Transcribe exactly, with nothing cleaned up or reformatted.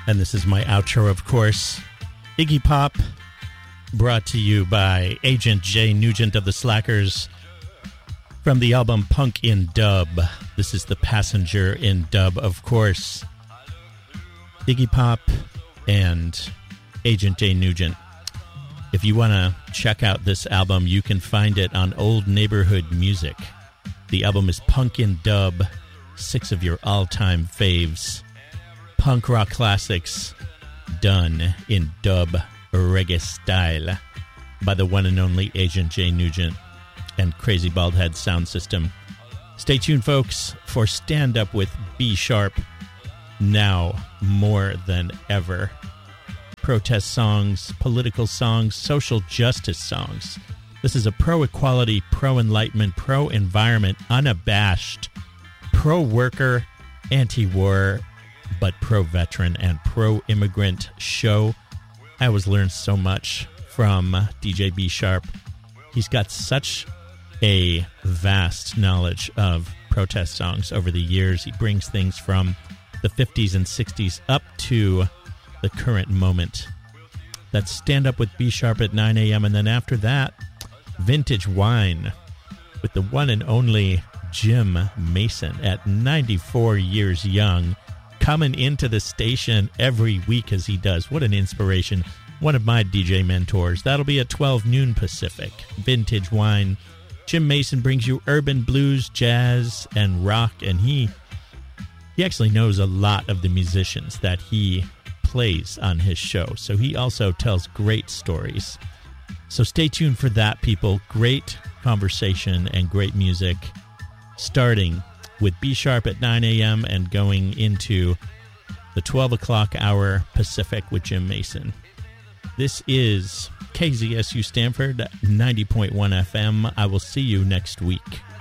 And this is my outro, of course. Iggy Pop, brought to you by Agent J. Nugent of the Slackers from the album Punk in Dub. This is The Passenger in Dub, of course. Iggy Pop and Agent J. Nugent. If you want to check out this album, you can find it on Old Neighborhood Music. The album is Punk in Dub, six of your all-time faves. Punk rock classics done in dub reggae style by the one and only Agent J. Nugent and Crazy Baldhead Sound System. Stay tuned, folks, for Stand Up with B Sharp, now more than ever. Protest songs, political songs, social justice songs. This is a pro-equality, pro-enlightenment, pro-environment, unabashed, pro-worker, anti-war, but pro-veteran and pro-immigrant show. I always learn so much from D J B Sharp. He's got such a vast knowledge of protest songs over the years. He brings things from the fifties and sixties up to the current moment. That's Stand Up with B Sharp at nine a.m. And then after that, Vintage Wine with the one and only Jim Mason at ninety-four years young, coming into the station every week as he does. What an inspiration. One of my D J mentors. That'll be at twelve noon Pacific. Vintage Wine. Jim Mason brings you urban blues, jazz, and rock, and he he actually knows a lot of the musicians that he plays on his show. So he also tells great stories. So stay tuned for that, people. Great conversation and great music, starting with B Sharp at nine a.m. and going into the twelve o'clock hour Pacific with Jim Mason. This is K Z S U Stanford, ninety point one F M. I will see you next week.